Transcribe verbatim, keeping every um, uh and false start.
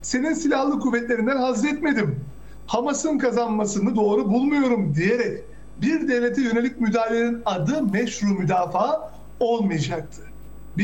senin silahlı kuvvetlerinden haz etmedim, Hamas'ın kazanmasını doğru bulmuyorum diyerek bir devlete yönelik müdahalenin adı meşru müdafaa olmayacaktı.